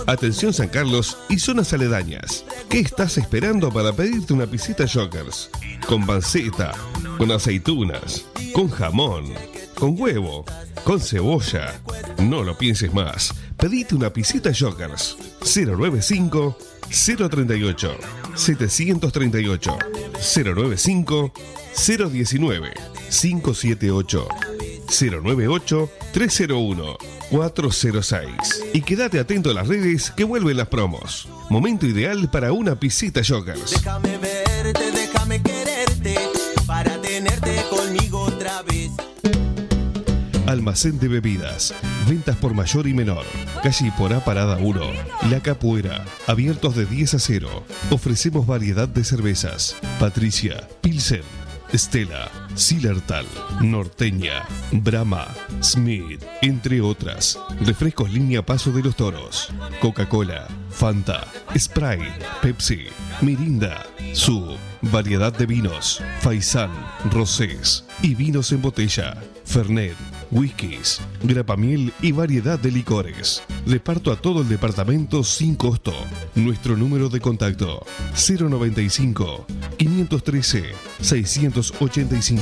Atención San Carlos y zonas aledañas. ¿Qué estás esperando para pedirte una pisita Jokers? Con panceta, con aceitunas, con jamón, con huevo, con cebolla. No lo pienses más. Pedite una pisita Jokers. 095 038 738 095 019 578 098 301 406. Y quédate atento a las redes que vuelven las promos. Momento ideal para una pisita Jokers. Déjame verte, déjame quererte, para tenerte conmigo otra vez. Almacén de bebidas, ventas por mayor y menor. Calle Porá Parada 1, La Capuera, abiertos de 10 a 0. Ofrecemos variedad de cervezas: Patricia, Pilsen, Stella, Zillertal, Norteña, Brahma, Smith, entre otras. Refrescos línea Paso de los Toros, Coca-Cola, Fanta, Sprite, Pepsi, Mirinda, Sub, variedad de vinos, Faisán, Rosés y vinos en botella, Fernet, whiskies, grapamiel y variedad de licores. Reparto a todo el departamento sin costo. Nuestro número de contacto: 095 513 685.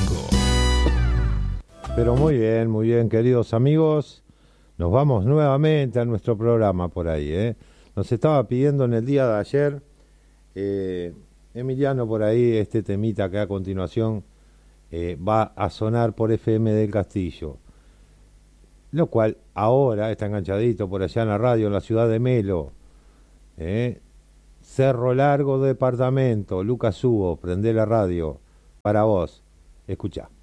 Pero muy bien, queridos amigos. Nos vamos nuevamente a nuestro programa por ahí, ¿eh? Nos estaba pidiendo en el día de ayer, Emiliano, por ahí, este temita que a continuación va a sonar por FM del Castillo. Lo cual ahora está enganchadito por allá en la radio, en la ciudad de Melo. Cerro Largo, departamento. Lucas Hugo, prende la radio. Para vos. Escuchá.